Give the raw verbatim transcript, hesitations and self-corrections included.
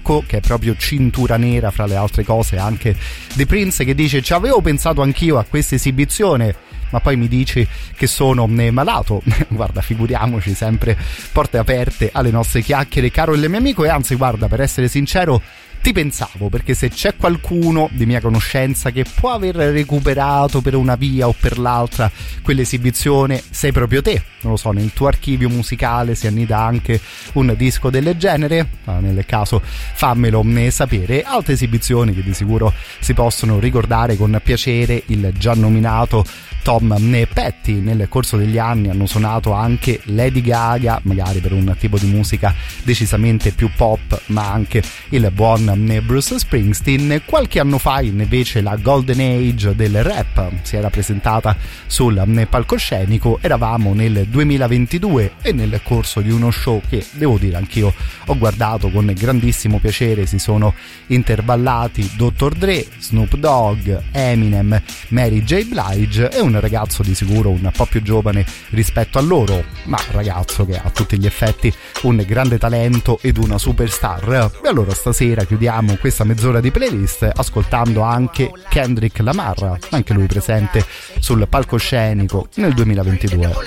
Marco, che è proprio cintura nera fra le altre cose anche di Prince, che dice: ci avevo pensato anch'io a questa esibizione, ma poi mi dici che sono malato. Guarda, figuriamoci, sempre porte aperte alle nostre chiacchiere, caro il mio amico. E anzi, guarda, per essere sincero, ti pensavo, perché se c'è qualcuno di mia conoscenza che può aver recuperato per una via o per l'altra quell'esibizione, sei proprio te. Non lo so, nel tuo archivio musicale si annida anche un disco del genere? Ah, nel caso fammelo sapere. Altre esibizioni che di sicuro si possono ricordare con piacere: il già nominato Tom Petty. Nel corso degli anni hanno suonato anche Lady Gaga, magari per un tipo di musica decisamente più pop, ma anche il buon Bruce Springsteen. Qualche anno fa invece la Golden Age del rap si era presentata sul palcoscenico. Eravamo nel duemilaventidue e nel corso di uno show che, devo dire, anch'io ho guardato con grandissimo piacere, si sono intervallati dottor Dre, Snoop Dogg, Eminem, Mary J. Blige e un ragazzo di sicuro un po' più giovane rispetto a loro, ma ragazzo che ha a tutti gli effetti un grande talento ed una superstar. E allora stasera chiudiamo questa mezz'ora di playlist ascoltando anche Kendrick Lamar, anche lui presente sul palcoscenico nel duemilaventidue.